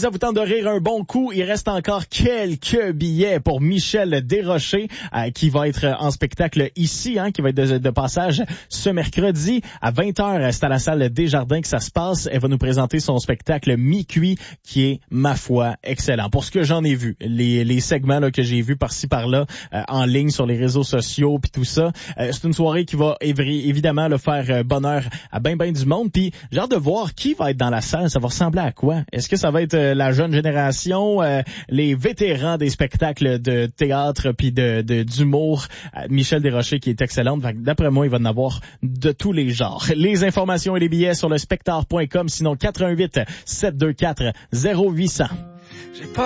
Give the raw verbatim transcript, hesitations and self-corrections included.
ça vous tente de rire un bon coup, il reste encore quelques billets pour Michel Desrochers, euh, qui va être en spectacle ici, hein, qui va être de, de passage ce mercredi à vingt heures. C'est à la salle Desjardins que ça se passe. Elle va nous présenter son spectacle Mi-Cuit, qui est, ma foi, excellent. Pour ce que j'en ai vu, les, les segments là, que j'ai vus par-ci par-là, euh, en ligne sur les réseaux sociaux puis tout ça, euh, c'est une soirée qui va évi- évidemment là, faire euh, bonheur à ben ben du monde. Puis j'ai hâte de voir qui va être dans la salle. Ça va ressembler à quoi? Est-ce que ça va être euh, la jeune génération, euh, les vétérans des spectacles de théâtre puis de, de d'humour? Euh, Michel Desrochers qui est excellente. D'après moi, il va en avoir de tous les genres. Les informations et les billets sur le spectateur point com, sinon quatre un huit sept deux quatre zéro huit zéro zéro.